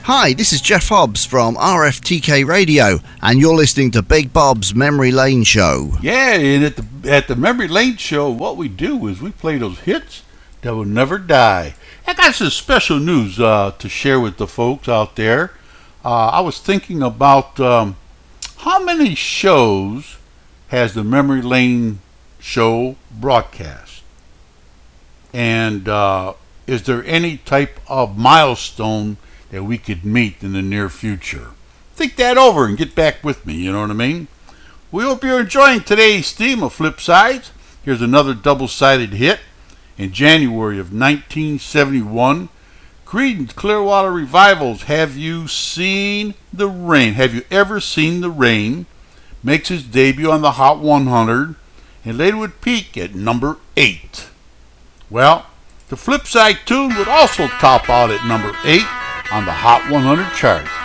Hi, this is Jeff Hobbs from RFTK Radio, and you're listening to Big Bob's Memory Lane Show. Yeah, and at the Memory Lane Show, what we do is we play those hits that will never die. I got some special news to share with the folks out there. I was thinking about how many shows has the Memory Lane Show broadcast? And is there any type of milestone that we could meet in the near future? Think that over and get back with me, you know what I mean? We hope you're enjoying today's theme of Flip Sides. Here's another double-sided hit. In January of 1971, Creedence Clearwater Revival's Have You Seen the Rain? Have You Ever Seen the Rain? Makes its debut on the Hot 100 and later would peak at number 8. Well, the Flip Side tune would also top out at number 8 on the Hot 100 chart.